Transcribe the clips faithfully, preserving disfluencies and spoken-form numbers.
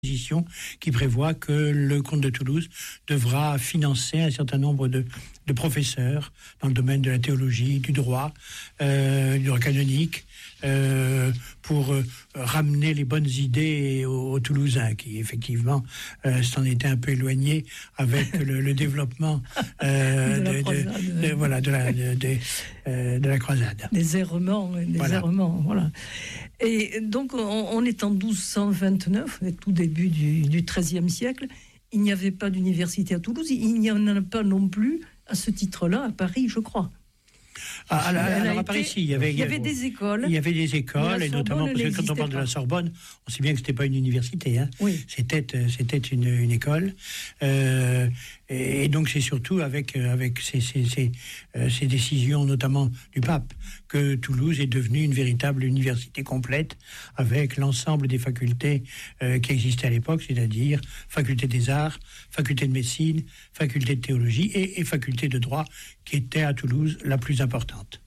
qui prévoit que le comte de Toulouse devra financer un certain nombre de, de professeurs dans le domaine de la théologie, du droit, euh, du droit canonique, euh, pour euh, ramener les bonnes idées aux, aux Toulousains, qui effectivement euh, s'en étaient un peu éloignés avec le, le développement euh, de, la de, de, de, voilà, de, la, de, de, euh, de la croisade. Des errements, des voilà. errements, voilà. Et donc, on, on est en douze cent vingt-neuf, tout début du, du treizième siècle. Il n'y avait pas d'université à Toulouse. Il n'y en a pas non plus, à ce titre-là, à Paris, je crois. Ah, alors, alors à Paris, si, il y avait, il y avait des écoles. Il y avait des écoles, et notamment parce que quand on parle pas. de la Sorbonne, on sait bien que c'était pas une université. Hein. Oui. C'était, c'était une, une école. Euh, et donc c'est surtout avec avec ces, ces, ces, euh, ces décisions, notamment du pape, que Toulouse est devenue une véritable université complète, avec l'ensemble des facultés euh, qui existaient à l'époque, c'est-à-dire faculté des arts, faculté de médecine, faculté de théologie et, et faculté de droit, qui était à Toulouse la plus importante.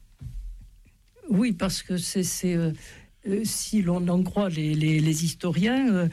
Oui, parce que c'est, c'est euh, si l'on en croit les, les, les historiens, euh,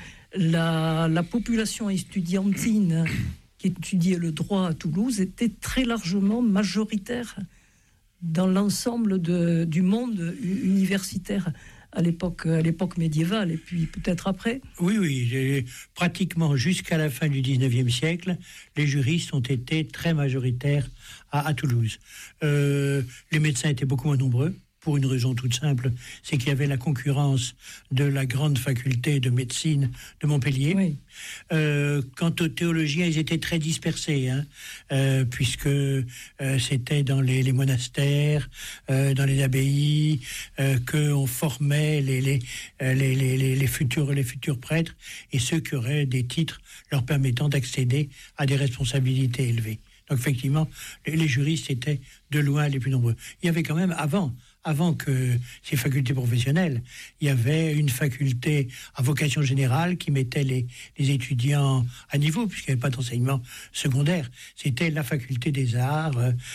la, la population estudiantine qui étudiait le droit à Toulouse était très largement majoritaire dans l'ensemble de, du monde universitaire à l'époque, à l'époque médiévale et puis peut-être après. Oui, oui, pratiquement jusqu'à la fin du dix-neuvième siècle, les juristes ont été très majoritaires à, à Toulouse. Euh, les médecins étaient beaucoup moins nombreux. Pour une raison toute simple, c'est qu'il y avait la concurrence de la grande faculté de médecine de Montpellier. Oui. Euh, quant aux théologiens, ils étaient très dispersés, hein, euh, puisque euh, c'était dans les, les monastères, euh, dans les abbayes, euh, qu'on formait les, les, les, les, les, les, futurs, les futurs prêtres et ceux qui auraient des titres leur permettant d'accéder à des responsabilités élevées. Donc effectivement, les, les juristes étaient de loin les plus nombreux. Il y avait quand même avant... Avant que ces facultés professionnelles, il y avait une faculté à vocation générale qui mettait les, les étudiants à niveau, puisqu'il n'y avait pas d'enseignement secondaire. C'était la faculté des arts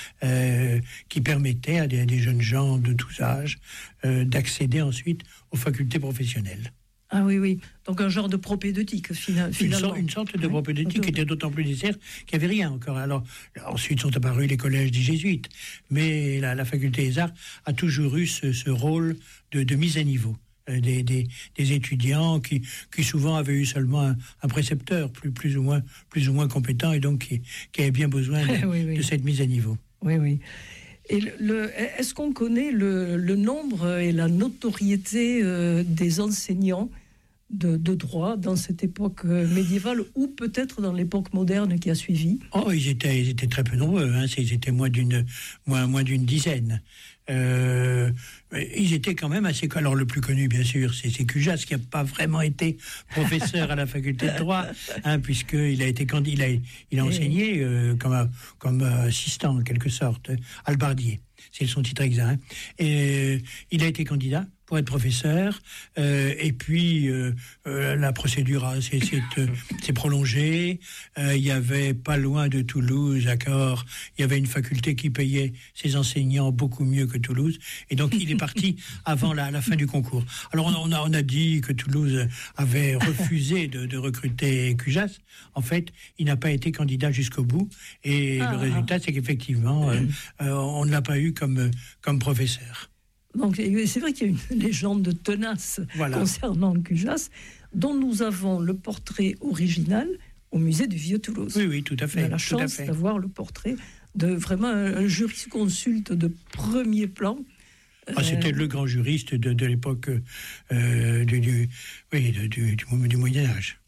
euh, qui permettait à des, à des jeunes gens de tous âges euh, d'accéder ensuite aux facultés professionnelles. Ah oui, oui. Donc un genre de propédeutique, finalement. Une sorte, une sorte de oui. propédeutique qui était d'autant plus nécessaire qu'il n'y avait rien encore. Alors, ensuite sont apparus les collèges des jésuites. Mais la, la faculté des arts a toujours eu ce, ce rôle de, de mise à niveau. Des, des, des étudiants qui, qui souvent avaient eu seulement un, un précepteur plus, plus, ou moins, plus ou moins compétent et donc qui, qui avait bien besoin de, oui, oui. de cette mise à niveau. Oui, oui. Et le, le, est-ce qu'on connaît le, le nombre et la notoriété euh, des enseignants de, de droit dans cette époque médiévale ou peut-être dans l'époque moderne qui a suivi? Oh, ils étaient, ils étaient très peu nombreux, hein. Ils étaient moins d'une, moins, moins d'une dizaine. Euh, ils étaient quand même assez... Alors le plus connu bien sûr c'est, c'est Cujas qui n'a pas vraiment été professeur à la faculté de droit, hein, puisqu'il a été candidat, il a, il a enseigné euh, comme, comme assistant en quelque sorte, albardier, c'est son titre exact, hein. Et il a été candidat pour être professeur, euh, et puis euh, euh, la procédure a, s'est, s'est, euh, s'est prolongée. Euh, il y avait pas loin de Toulouse, à Cahors, il y avait une faculté qui payait ses enseignants beaucoup mieux que Toulouse, et donc il est parti avant la, la fin du concours. Alors on a, on a dit que Toulouse avait refusé de, de recruter Cujas. En fait, il n'a pas été candidat jusqu'au bout, et ah. le résultat c'est qu'effectivement, euh, euh, on ne l'a pas eu comme, comme professeur. Donc, c'est vrai qu'il y a une légende tenace voilà. concernant Cujas, dont nous avons le portrait original au musée du Vieux-Toulouse. Oui, oui, tout à fait. On a la chance d'avoir le portrait de vraiment un jurisconsulte de premier plan. Ah, c'était euh... le grand juriste de, de l'époque euh, du, du, oui, du, du, du, du Moyen-Âge.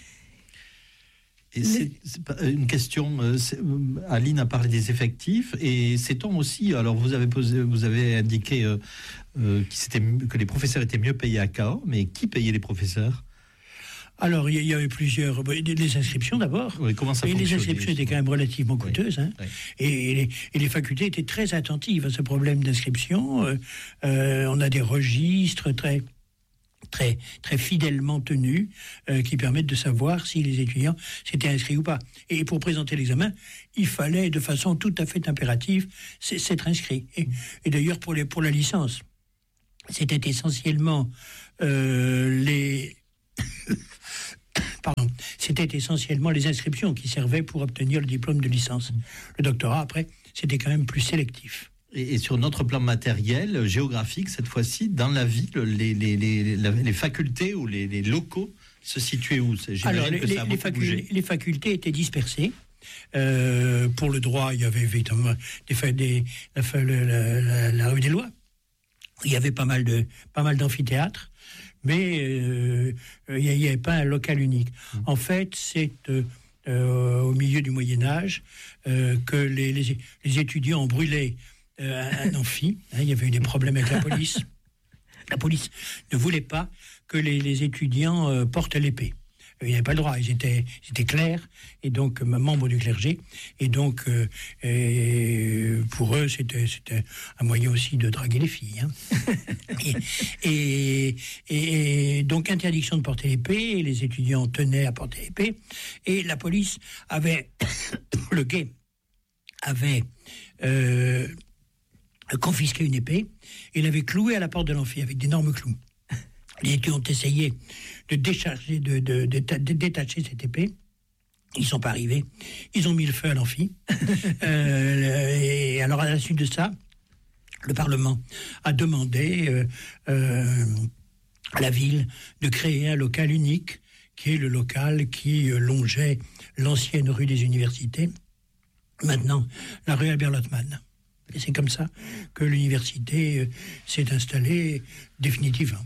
Et c'est, c'est pas une question. C'est, Aline a parlé des effectifs et sait-on aussi. Alors vous avez posé, vous avez indiqué euh, euh, que les professeurs étaient mieux payés à Cahors, mais qui payait les professeurs? Alors, il y, y avait plusieurs... Les inscriptions, d'abord. Oui, comment ça et fonctionnait? Les inscriptions étaient quand même relativement coûteuses. Oui, hein. Oui. Et, et, les, et les facultés étaient très attentives à ce problème d'inscription. Euh, euh, on a des registres très... très très fidèlement tenus, euh, qui permettent de savoir si les étudiants s'étaient inscrits ou pas. Et pour présenter l'examen, il fallait de façon tout à fait impérative s'être inscrit. Et, et d'ailleurs, pour, les, pour la licence, c'était essentiellement euh, les... c'était essentiellement les inscriptions qui servaient pour obtenir le diplôme de licence. Le doctorat, après, c'était quand même plus sélectif. Et, et sur notre plan matériel, géographique, cette fois-ci, dans la ville, les, les, les, les facultés ou les, les locaux se situaient où? Alors, les, les, les, facultés, les facultés étaient dispersées. Euh, pour le droit, il y avait évidemment des, des, la, la, la, la rue des Lois. Il y avait pas mal de pas mal d'amphithéâtres, mais euh, il n'y avait pas un local unique. Mmh. En fait, c'est euh, euh, au milieu du Moyen Âge euh, que les, les, les étudiants ont brûlé euh, un amphi. Hein, il y avait eu des problèmes avec la police. La police ne voulait pas que les, les étudiants euh, portent l'épée. Ils n'avaient pas le droit, ils étaient, ils étaient clercs, et donc membres du clergé, et donc euh, et pour eux c'était, c'était un moyen aussi de draguer les filles. Hein. et, et, et donc interdiction de porter l'épée, et les étudiants tenaient à porter l'épée, et la police avait, le guet avait euh, confisqué une épée, et l'avait clouée à la porte de l'amphi avec d'énormes clous. Les étudiants ont essayé de décharger, de, de, de, de, de détacher cette épée. Ils ne sont pas arrivés. Ils ont mis le feu à l'amphi. euh, et alors, à la suite de ça, le Parlement a demandé euh, euh, à la ville de créer un local unique, qui est le local qui euh, longeait l'ancienne rue des Universités, maintenant la rue Albert-Lottmann. Et c'est comme ça que l'université euh, s'est installée définitivement.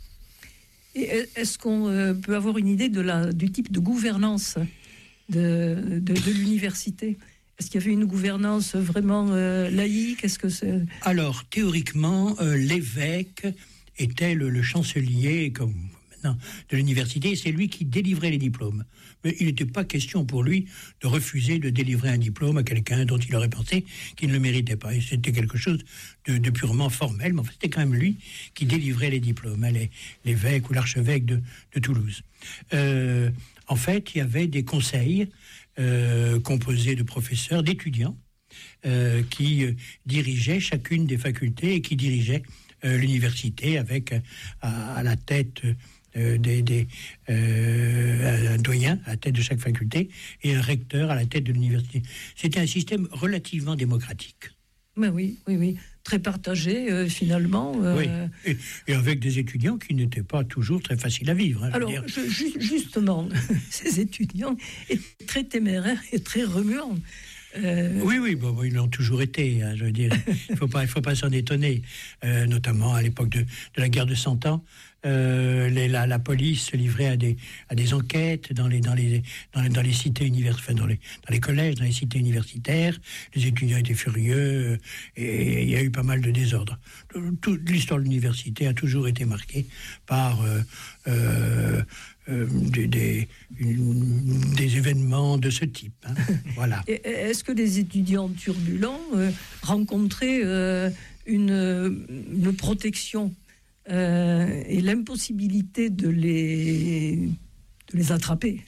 Est-ce qu'on euh, peut avoir une idée de la, du type de gouvernance de, de, de l'université? Est-ce qu'il y avait une gouvernance vraiment euh, laïque? Est-ce que c'est... Alors, théoriquement, euh, l'évêque était le, le chancelier, comme maintenant, de l'université, et c'est lui qui délivrait les diplômes. Mais il n'était pas question pour lui de refuser de délivrer un diplôme à quelqu'un dont il aurait pensé qu'il ne le méritait pas. Et c'était quelque chose de, de purement formel, mais en fait, c'était quand même lui qui délivrait les diplômes, hein, les, l'évêque ou l'archevêque de, de Toulouse. Euh, en fait, il y avait des conseils euh, composés de professeurs, d'étudiants, euh, qui euh, dirigeaient chacune des facultés et qui dirigeaient euh, l'université avec euh, à, à la tête... Euh, des, des, euh, un doyen à la tête de chaque faculté et un recteur à la tête de l'université. C'était un système relativement démocratique. Mais oui, oui, oui. Très partagé, euh, finalement. Euh... Oui, et, et avec des étudiants qui n'étaient pas toujours très faciles à vivre. Hein, Alors, je, ju- justement, ces étudiants étaient très téméraires et très remuants. Euh... Oui, oui, bon, ils l'ont toujours été. Hein, je veux dire, il faut pas, il faut pas s'en étonner. Euh, notamment à l'époque de, de la guerre de Cent Ans, euh, les, la, la police se livrait à des, à des enquêtes dans les, dans les, dans les, dans les cités universitaires, enfin, dans les, dans les collèges, dans les cités universitaires. Les étudiants étaient furieux euh, et il y a eu pas mal de désordre. Toute l'histoire de l'université a toujours été marquée par euh, euh, Euh, des, des, une, des événements de ce type. Hein. Voilà. Et est-ce que les étudiants turbulents euh, rencontraient euh, une, une protection euh, et l'impossibilité de les, de les attraper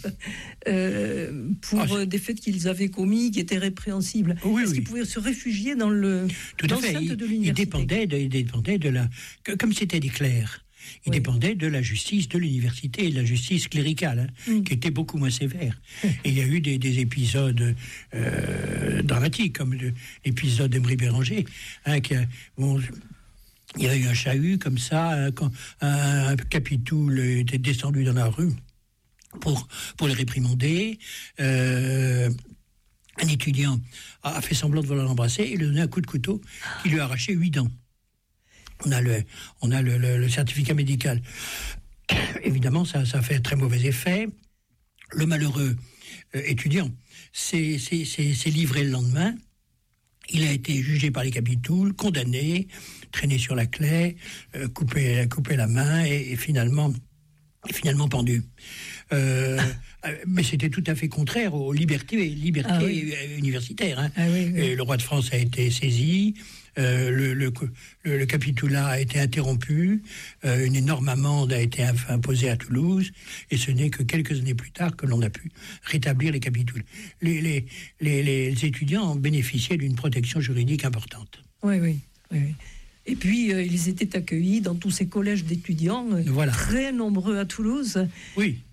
euh, pour ah, des faits qu'ils avaient commis, qui étaient répréhensibles? Oui, Est-ce oui. qu'ils pouvaient se réfugier dans le Tout à fait. l'enceinte Il, de l'université? il dépendait de, il dépendait de la... Comme c'était des clercs, il oui. dépendait de la justice de l'université et de la justice cléricale, hein, mmh. qui était beaucoup moins sévère. Et il y a eu des, des épisodes euh, dramatiques, comme le, l'épisode d'Emery Béranger, hein, qui a, bon, il y a eu un chahut comme ça, hein, quand un, un capitoul était descendu dans la rue pour, pour les réprimander. Euh, un étudiant a fait semblant de vouloir l'embrasser et lui a donné un coup de couteau qui lui a arraché huit dents. On a le, on a le, le, le certificat médical. Évidemment, ça, ça fait un très mauvais effet. Le malheureux euh, étudiant s'est, s'est, s'est, s'est livré le lendemain. Il a été jugé par les capitouls, condamné, traîné sur la claie, euh, coupé, coupé la main et, et finalement, et finalement pendu. Euh, mais c'était tout à fait contraire aux libertés, libertés ah oui. universitaires. Hein. Ah oui, oui. Et le roi de France a été saisi. Euh, le, le, le, le capitoulat a été interrompu, euh, une énorme amende a été imposée à Toulouse, et ce n'est que quelques années plus tard que l'on a pu rétablir les capitouls. Les, les, les, les étudiants ont bénéficié d'une protection juridique importante. Oui, oui, oui. oui. Et puis, euh, ils étaient accueillis dans tous ces collèges d'étudiants, euh, voilà. très nombreux à Toulouse. Oui.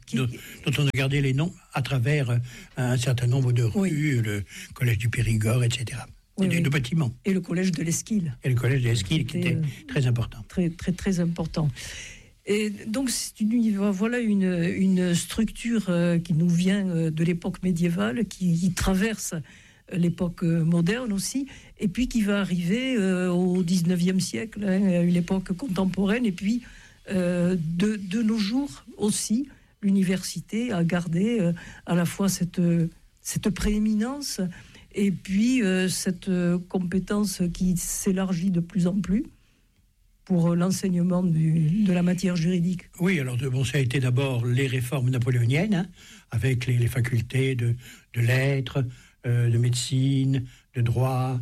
qui... dont, dont on a gardé les noms à travers euh, un certain nombre de rues, oui. le collège du Périgord, et cetera. Oui, et oui. de bâtiments. Et le collège de l'Esquile. Et le collège de l'Esquile qui était euh, très important. Très, très, très important. Et donc, c'est une, voilà une, une structure euh, qui nous vient euh, de l'époque médiévale, qui, qui traverse l'époque moderne aussi, et puis qui va arriver euh, au dix-neuvième siècle, hein, à une époque contemporaine, et puis euh, de, de nos jours aussi, l'université a gardé euh, à la fois cette, cette prééminence et puis euh, cette compétence qui s'élargit de plus en plus pour l'enseignement du, de la matière juridique. Oui, alors bon, ça a été d'abord les réformes napoléoniennes, hein, avec les, les facultés de, de lettres, euh, de médecine, de droit,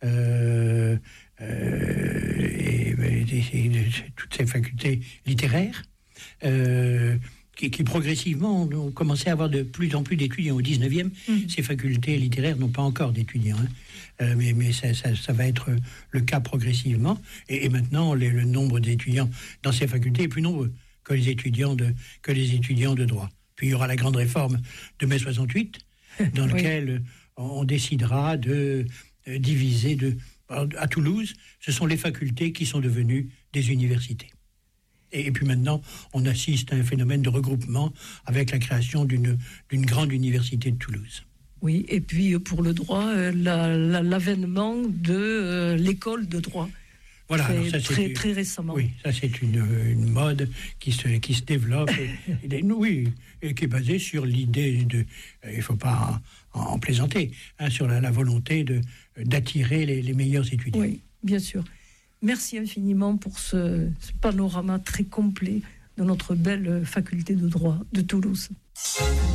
euh, euh, et, et, et, et toutes ces facultés littéraires. Euh, Qui, qui progressivement ont commencé à avoir de plus en plus d'étudiants. Au dix-neuvième, mmh. ces facultés littéraires n'ont pas encore d'étudiants, hein. euh, mais, mais ça, ça, ça va être le cas progressivement. Et, et maintenant, les, le nombre d'étudiants dans ces facultés est plus nombreux que les étudiants de, que les étudiants de droit. Puis il y aura la grande réforme de mai soixante-huit, dans oui. laquelle on décidera de, de diviser de, à Toulouse. Ce sont les facultés qui sont devenues des universités. Et puis maintenant, on assiste à un phénomène de regroupement avec la création d'une, d'une grande université de Toulouse. Oui, et puis pour le droit, la, la, l'avènement de euh, l'école de droit. Voilà, très, alors ça, c'est très, une, très récemment. Oui, ça c'est une, une mode qui se, qui se développe, et, et, oui, et qui est basée sur l'idée de, il ne faut pas en, en plaisanter, hein, sur la, la volonté de, d'attirer les, les meilleurs étudiants. Oui, bien sûr. Merci infiniment pour ce, ce panorama très complet de notre belle faculté de droit de Toulouse.